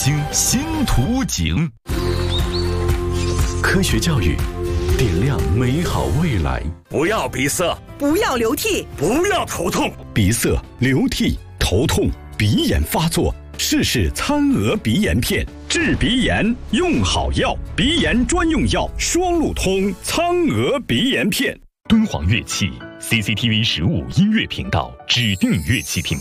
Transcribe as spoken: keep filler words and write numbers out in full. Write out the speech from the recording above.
听新图景。科学教育，点亮美好未来。 不要鼻塞， 不要流涕， 不要头痛。 鼻塞、流涕、头痛、鼻炎发作，试试餐鹅鼻炎片，治鼻炎用好药。鼻炎专用药双路通苍鹅鼻炎片。 敦煌乐器 C C T V 十五音乐频道指定乐器品